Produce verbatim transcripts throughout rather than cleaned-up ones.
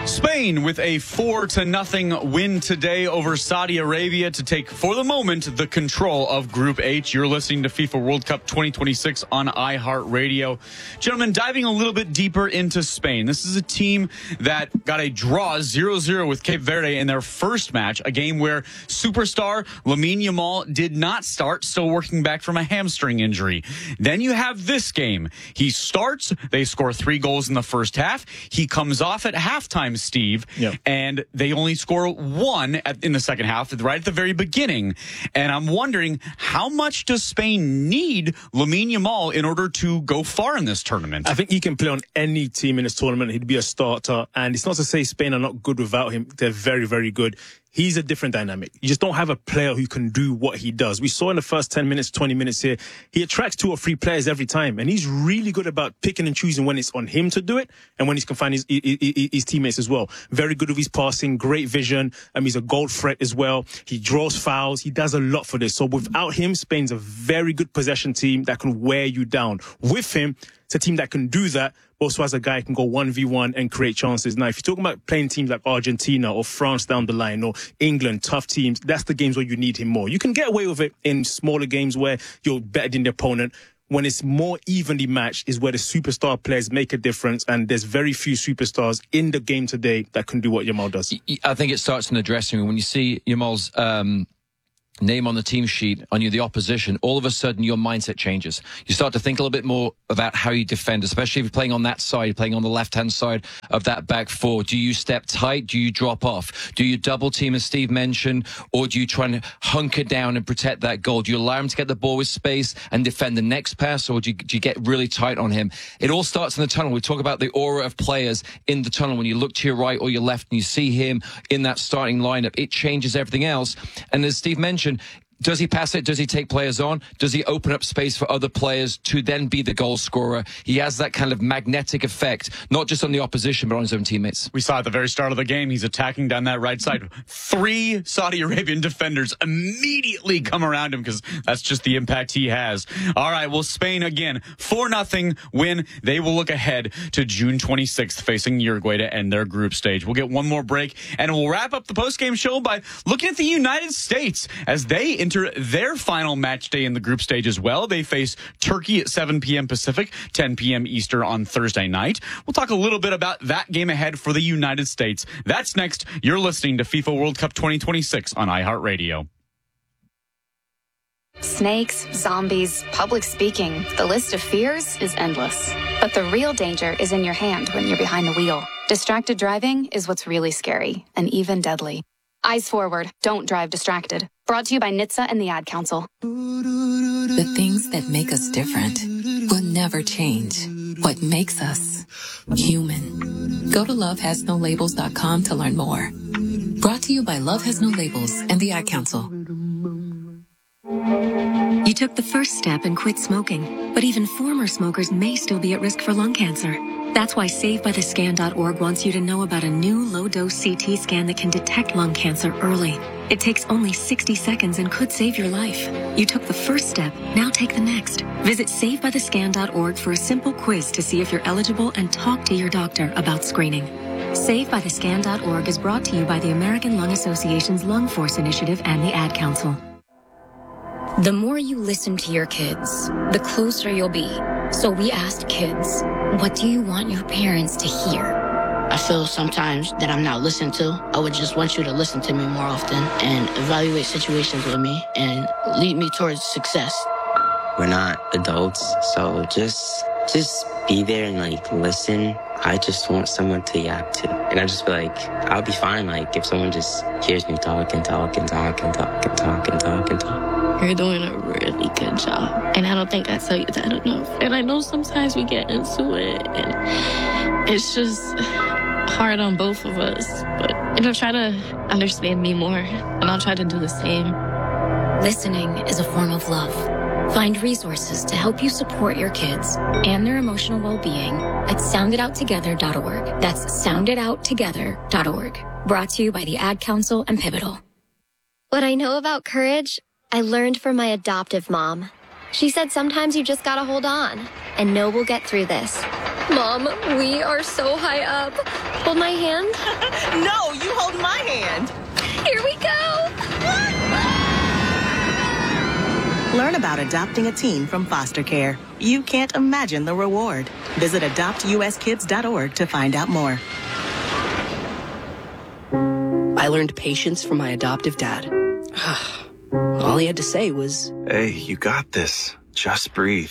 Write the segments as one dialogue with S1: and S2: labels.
S1: Spain with a four to nothing win today over Saudi Arabia to take, for the moment, the control of Group H. You're listening to FIFA World Cup twenty twenty-six on iHeartRadio. Gentlemen, diving a little bit deeper into Spain. This is a team that got a draw zero zero with Cape Verde in their first match, a game where superstar Lamine Yamal did not start, still working back from a hamstring injury. Then you have this game. He starts, they score three goals in the first half. He comes off at halftime, Steve, yep. and they only score one at, in the second half, right at the very beginning. And I'm wondering, how much does Spain need Lamine Yamal in order to go far in this tournament?
S2: I think he can play on any team in this tournament. He'd be a starter. And it's not to say Spain are not good without him. They're very, very good. He's a different dynamic. You just don't have a player who can do what he does. We saw in the first ten minutes, twenty minutes here, he attracts two or three players every time. And he's really good about picking and choosing when it's on him to do it and when he can find his, his, his teammates as well. Very good with his passing, great vision. Um, he's a goal threat as well. He draws fouls. He does a lot for this. So without him, Spain's a very good possession team that can wear you down. With him, it's a team that can do that, also as a guy who can go one v one and create chances. Now, if you're talking about playing teams like Argentina or France down the line or England, tough teams, that's the games where you need him more. You can get away with it in smaller games where you're better than the opponent. When it's more evenly matched is where the superstar players make a difference, and there's very few superstars in the game today that can do what Yamal does.
S3: I think it starts in the dressing room. When you see Yamal's um name on the team sheet on you, the opposition, all of a sudden your mindset changes. You start to think a little bit more about how you defend, especially if you're playing on that side, playing on the left-hand side of that back four. Do you step tight? Do you drop off? Do you double team, as Steve mentioned, or do you try and hunker down and protect that goal? Do you allow him to get the ball with space and defend the next pass, or do you, do you get really tight on him? It all starts in the tunnel. We talk about the aura of players in the tunnel. When you look to your right or your left and you see him in that starting lineup, it changes everything else. And as Steve mentioned, does he pass it? Does he take players on? Does he open up space for other players to then be the goal scorer? He has that kind of magnetic effect, not just on the opposition, but on his own teammates.
S1: We saw at the very start of the game, he's attacking down that right side. Three Saudi Arabian defenders immediately come around him because that's just the impact he has. All right, well, Spain again, four nothing win. They will look ahead to June twenty-sixth facing Uruguay to end their group stage. We'll get one more break, and we'll wrap up the postgame show by looking at the United States as they enter their final match day in the group stage as well. They face Turkey at seven p.m. Pacific, ten p.m. Eastern on Thursday night. We'll talk a little bit about that game ahead for the United States. That's next. You're listening to FIFA World Cup twenty twenty-six on iHeartRadio.
S4: Snakes, zombies, public speaking. The list of fears is endless. But the real danger is in your hand when you're behind the wheel. Distracted driving is what's really scary and even deadly. Eyes forward. Don't drive distracted. Brought to you by N H T S A and the Ad Council.
S5: The things that make us different will never change. What makes us human. Go to love has no labels dot com to learn more. Brought to you by Love Has No Labels and the Ad Council.
S6: You took the first step and quit smoking, but even former smokers may still be at risk for lung cancer. That's why save by the scan dot org wants you to know about a new low-dose C T scan that can detect lung cancer early. It takes only sixty seconds and could save your life. You took the first step, now take the next. Visit save by the scan dot org for a simple quiz to see if you're eligible and talk to your doctor about screening. save by the scan dot org is brought to you by the American Lung Association's Lung Force Initiative and the Ad Council.
S7: The more you listen to your kids, the closer you'll be. So we asked kids, what do you want your parents to hear?
S8: I feel sometimes that I'm not listened to. I would just want you to listen to me more often and evaluate situations with me and lead me towards success.
S9: We're not adults, so just just be there and like listen. I just want someone to yap to. And I just feel like I'll be fine like if someone just hears me talk and talk and talk and talk and talk and talk and talk.
S10: You're doing a really good job. And I don't think I tell you that enough. And I know sometimes we get into it and it's just hard on both of us. But, you know, try to understand me more and I'll try to do the same.
S7: Listening is a form of love. Find resources to help you support your kids and their emotional well-being at sound it out together dot org. That's sound it out together dot org. Brought to you by the Ad Council and Pivotal.
S11: What I know about courage, I learned from my adoptive mom. She said sometimes you just gotta hold on and know we'll get through this. Mom, we are so high up. Hold my hand.
S12: No, you hold my hand.
S11: Here we go.
S12: Learn about adopting a teen from foster care. You can't imagine the reward. Visit adopt u s kids dot org to find out more.
S13: I learned patience from my adoptive dad. All he had to say was,
S14: "Hey, you got this. Just breathe."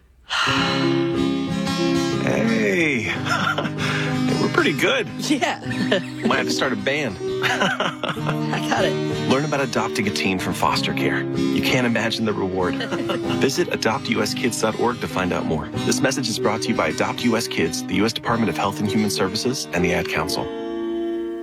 S14: Hey, we're pretty good.
S13: Yeah.
S14: Might have to start a band.
S13: I got it.
S14: Learn about adopting a teen from foster care. You can't imagine the reward. Visit adopt u s kids dot org to find out more. This message is brought to you by Adopt U S Kids, the U S Department of Health and Human Services, and the Ad Council.